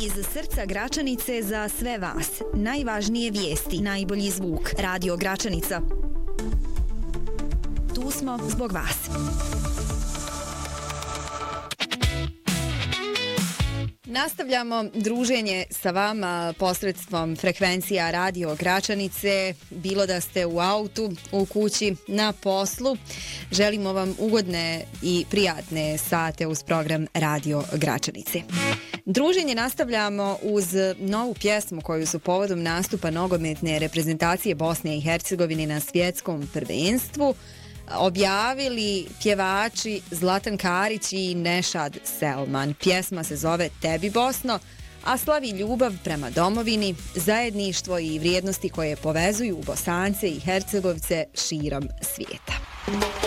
Iz srca Gračanice za sve vas. Najvažnije vijesti, najbolji zvuk. Radio Gračanica. Tu smo zbog vas. Nastavljamo druženje sa vama posredstvom frekvencija Radio Gračanice, bilo da ste u autu, u kući, na poslu. Želimo vam ugodne i prijatne sate uz program Radio Gračanice. Druženje nastavljamo uz novu pjesmu koju su povodom nastupa nogometne reprezentacije Bosne i Hercegovine na svjetskom prvenstvu objavili pjevači Zlatan Karić i Nešad Selman. Pjesma se zove Tebi Bosno, a slavi ljubav prema domovini, zajedništvo i vrijednosti koje povezuju Bosance i Hercegovce širom svijeta.